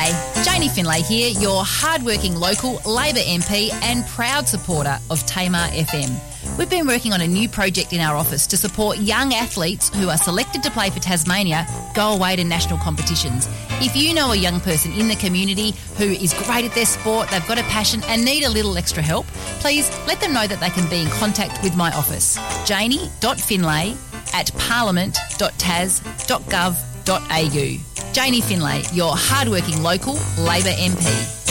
G'day, Janie Finlay here, your hardworking local Labor MP and proud supporter of Tamar FM. We've been working on a new project in our office to support young athletes who are selected to play for Tasmania go away to national competitions. If you know a young person in the community who is great at their sport, they've got a passion and need a little extra help, please let them know that they can be in contact with my office, janie.finlay@parliament.tas.gov.au. Janie Finlay, your hardworking local Labor MP.